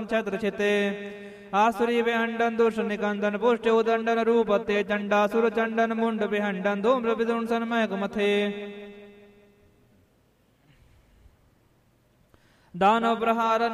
छत्र छिते आसुरी विहंडन दुष्ट निकंदन पुष्ट उदंडन रूपते चंडासुर चंडन मुंड विहंडन धूम्र विदुन सन्मयक मथे दानव प्रहारन